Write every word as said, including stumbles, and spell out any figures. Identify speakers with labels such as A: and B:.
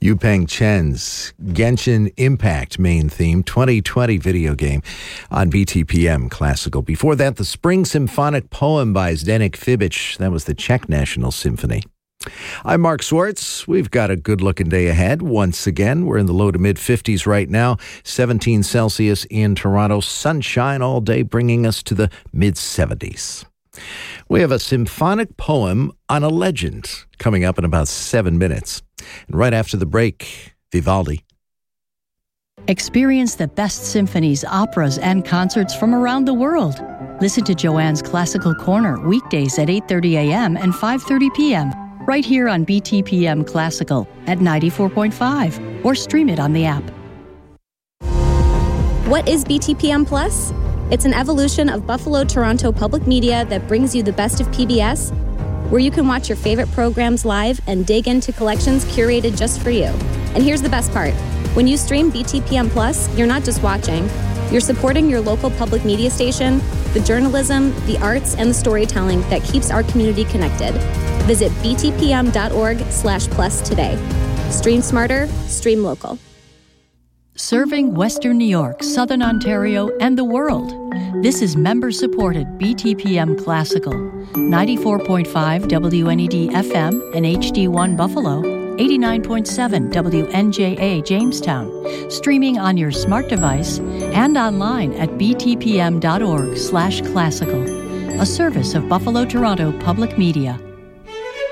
A: Yupeng Chen's Genshin Impact main theme, twenty twenty video game on B T P M Classical. Before that, the Spring Symphonic Poem by Zdeněk Fibic. That was the Czech National Symphony. I'm Mark Swartz. We've got a good-looking day ahead. Once again, we're in the low to mid-fifties right now. seventeen Celsius in Toronto. Sunshine all day, bringing us to the mid-seventies. We have a symphonic poem on a legend coming up in about seven minutes. And right after the break, Vivaldi.
B: Experience the best symphonies, operas, and concerts from around the world. Listen to Joanne's Classical Corner weekdays at eight thirty a.m. and five thirty p.m. right here on B T P M Classical at ninety-four point five or stream it on the app.
C: What is B T P M Plus? It's an evolution of Buffalo Toronto Public Media that brings you the best of P B S, where you can watch your favorite programs live and dig into collections curated just for you. And here's the best part. When you stream B T P M Plus, you're not just watching. You're supporting your local public media station, the journalism, the arts, and the storytelling that keeps our community connected. Visit btpm.org slash plus today. Stream smarter, stream local.
B: Serving Western New York, Southern Ontario, and the world. This is member-supported B T P M Classical, ninety-four point five W N E D F M and H D one Buffalo, eighty-nine point seven W N J A Jamestown, streaming on your smart device and online at btpm.org slash classical, a service of Buffalo Toronto Public Media.